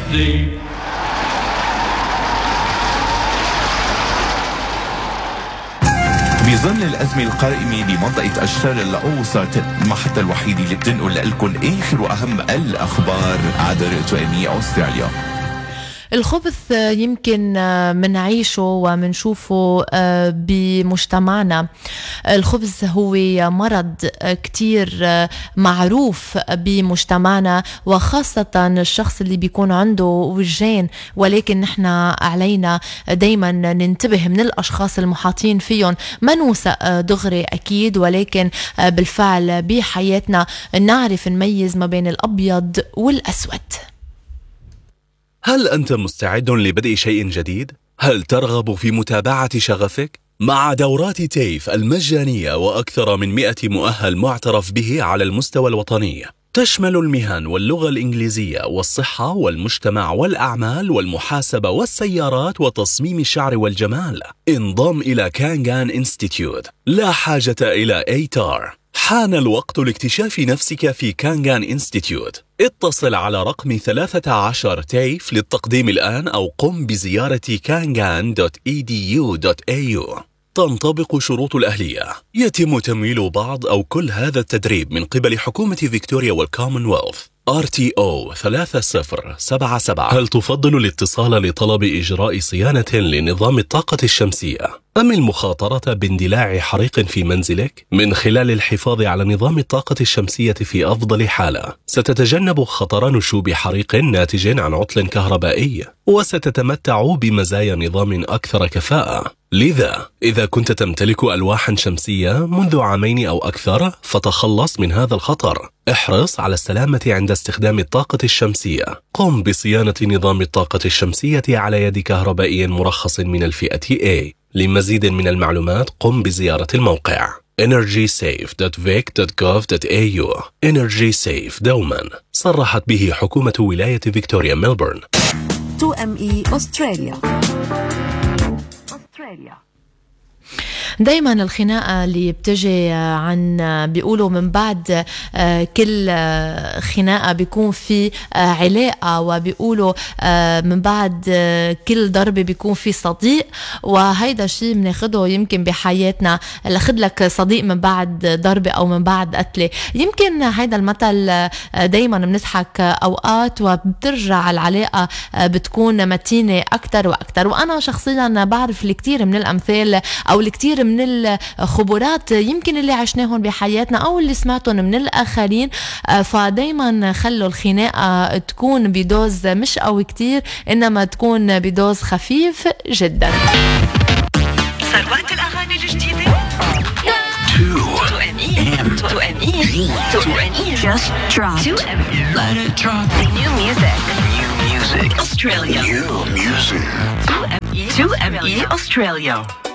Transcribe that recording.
see. بظل الأزمة القائمة بمنطقة الشرق الأوسط، المحطة الوحيدة اللي بتنقل لكم آخر وأهم الأخبار عبر توأمية أستراليا. الخبث يمكن منعيشه ومنشوفه بمجتمعنا. الخبث هو مرض كتير معروف بمجتمعنا، وخاصة الشخص اللي بيكون عنده وجين، ولكن نحن علينا دايما ننتبه من الأشخاص المحاطين فيهم. ما نوثق دغري أكيد، ولكن بالفعل بحياتنا نعرف نميز ما بين الأبيض والأسود. هل أنت مستعد لبدء شيء جديد؟ هل ترغب في متابعة شغفك؟ مع دورات تيف المجانية وأكثر من 100 مؤهل معترف به على المستوى الوطني، تشمل المهن واللغة الإنجليزية والصحة والمجتمع والأعمال والمحاسبة والسيارات وتصميم الشعر والجمال. انضم إلى كانغان إنستيتيوت، لا حاجة إلى ATAR. حان الوقت لاكتشاف نفسك في كانغان إنستيتيوت. اتصل على رقم 13 تيف للتقديم الآن، أو قم بزيارة kangan.edu.au. تنطبق شروط الأهلية. يتم تمويل بعض أو كل هذا التدريب من قبل حكومة فيكتوريا والكومنولث. RTO 3077. هل تفضل الاتصال لطلب إجراء صيانة لنظام الطاقة الشمسية أم المخاطرة باندلاع حريق في منزلك؟ من خلال الحفاظ على نظام الطاقة الشمسية في أفضل حالة، ستتجنب خطر نشوب حريق ناتج عن عطل كهربائي، وستتمتع بمزايا نظام أكثر كفاءة. لذا إذا كنت تمتلك ألواحا شمسية منذ 2 أو أكثر، فتخلص من هذا الخطر. احرص على السلامة عند استخدام الطاقة الشمسية. قم بصيانة نظام الطاقة الشمسية على يد كهربائي مرخص من الفئة A. لمزيد من المعلومات قم بزيارة الموقع energysafe.vic.gov.au. Energy Safe دوما، صرحت به حكومة ولاية فيكتوريا ميلبورن. 2ME أستراليا. دايما الخناقة اللي بتجي عن بيقولوا من بعد كل خناقة بيكون في علاقة، وبيقولوا من بعد كل ضربة بيكون في صديق. وهيدا شيء بناخده يمكن بحياتنا، لخد لك صديق من بعد ضربة أو من بعد قتلة. يمكن هيدا المثل دايما بنضحك أوقات، وبترجع العلاقة بتكون متينة أكتر وأكتر. وأنا شخصيا بعرف الكثير من الأمثال أو الكثير من الخبرات يمكن اللي عشناهم بحياتنا أو اللي سمعتهم من الآخرين. فدايما خلوا الخناقة تكون بدوز مش قوي كتير، إنما تكون بدوز خفيف جدا. ثروات الأغاني الجديدة 2ME. Just drop 2ME. Let it drop. New music. Australia. New music. 2ME Australia.